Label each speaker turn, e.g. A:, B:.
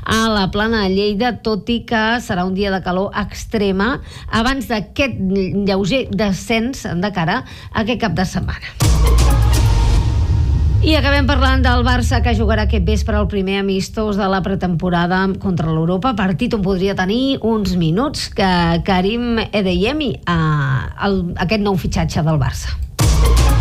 A: a la Plana de Lleida, tot i que serà un dia de calor extrema abans d'aquest lleuger descens de cara a aquest cap de setmana. I acabem parlant del Barça, que jugarà aquest vespre el primer amistós de la pretemporada contra l'Europa, partit on podria tenir uns minuts que Karim Adeyemi, aquest nou fitxatge del Barça.